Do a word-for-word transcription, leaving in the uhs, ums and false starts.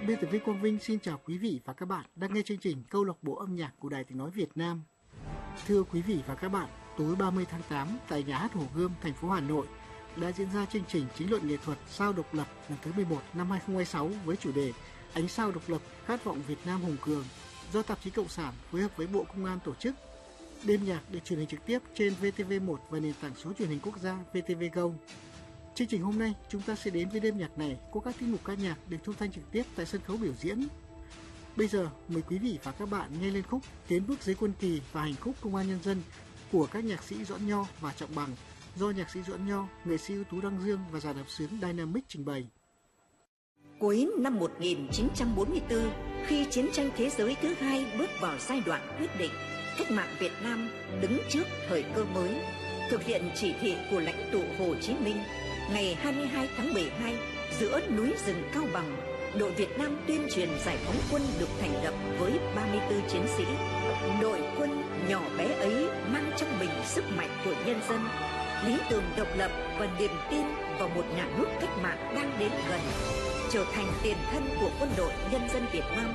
biên tập viên Quang Vinh xin chào quý vị và các bạn đang nghe chương trình Câu lạc bộ âm nhạc của Đài Tiếng nói Việt Nam. Thưa quý vị và các bạn, tối ba mươi tháng tám tại nhà hát Hồ Gươm, thành phố Hà Nội đã diễn ra chương trình chính luận nghệ thuật Sao độc lập lần thứ mười một năm hai không hai sáu với chủ đề Ánh sao độc lập, khát vọng Việt Nam hùng cường do tạp chí Cộng sản phối hợp với Bộ Công an tổ chức. Đêm nhạc được truyền hình trực tiếp trên vê tê vê một và nền tảng số truyền hình quốc gia vê tê vê Go. Chương trình hôm nay chúng ta sẽ đến với đêm nhạc này có các tiết mục ca nhạc được thu thanh trực tiếp tại sân khấu biểu diễn. Bây giờ mời quý vị và các bạn nghe lên khúc Tiến bước dưới quân kỳ và hành khúc Công an Nhân dân của các nhạc sĩ Doãn Nho và Trọng Bằng do nhạc sĩ Doãn Nho, nghệ sĩ ưu tú Đăng Dương và dàn hợp xướng Dynamic trình bày. Cuối năm một nghìn chín trăm bốn mươi tư, khi chiến tranh thế giới thứ hai bước vào giai đoạn quyết định, cách mạng Việt Nam đứng trước thời cơ mới. Thực hiện chỉ thị của lãnh tụ Hồ Chí Minh, ngày hai mươi hai tháng mười hai, giữa núi rừng Cao Bằng, đội Việt Nam tuyên truyền giải phóng quân được thành lập với ba mươi tư chiến sĩ. Đội quân nhỏ bé ấy mang trong mình sức mạnh của nhân dân, lý tưởng độc lập và niềm tin vào một nhà nước cách mạng đang đến gần, trở thành tiền thân của quân đội nhân dân Việt Nam